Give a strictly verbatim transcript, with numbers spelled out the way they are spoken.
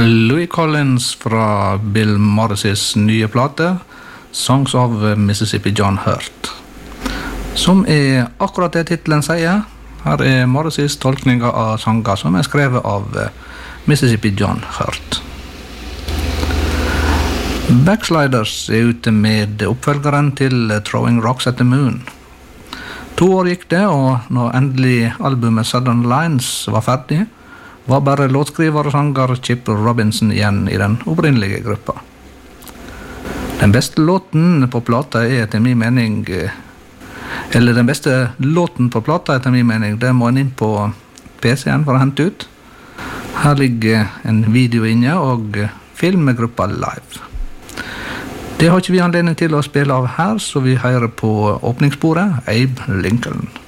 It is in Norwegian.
Louis Collins fra Bill Morris's nye plate, Songs of Mississippi John Hurt, som er akkurat det titelen sier. Her er Morris's tolkninger av sanger som er skrevet av Mississippi John Hurt. Backsliders er ute med oppfølgeren til Throwing Rocks at the Moon. To år gikk det, og når endelig albumet Southern Lines var ferdig, var bare låtskriver og sanger Chip Robinson igjen i den opprinnelige gruppa. Den beste låten på plata er etter min mening, eller den beste låten på plata etter min mening, det må en inn på P C-en for å hente ut. Her ligger en video inne og film med gruppa live. Det har ikke vi anledning til å spille av her, så vi hører på åpningssporet Abe Lincoln.